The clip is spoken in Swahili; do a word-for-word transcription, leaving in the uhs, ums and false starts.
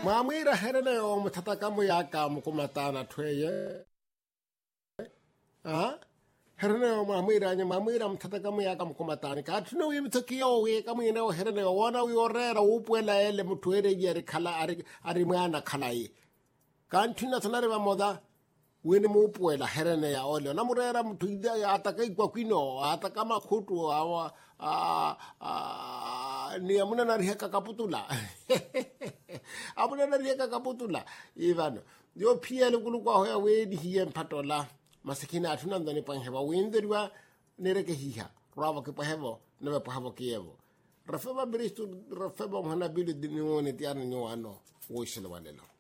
Mamira herene o mtatakamu yaka mukumatana tweye. Ah? Herene o mamira nya mamira mtatakamu yaka mukumatani. Katuna wi mtakiyo wi kamu ina o herene o wana wi orera upwela ele mtuere yeri kala ari ari mwana kalai. Kantina tanare mamoda wini mupwela herene ya ole. Namurera mtuida ya atakai kwa kwino atakama kutu awa a a ni amuna nariheka kaputula. Amuna nariheka kaputula. Ivano. Yo pia lukulu kwa hoya wedi hiye mpatola. Masikina atuna ndani pangheba windiriwa nereke hiha. Rava ke pahevo nebe pahevo kievo. Rafeba biristu rafeba mhana bili diniwone tiana nyo ano. Uishile walelo.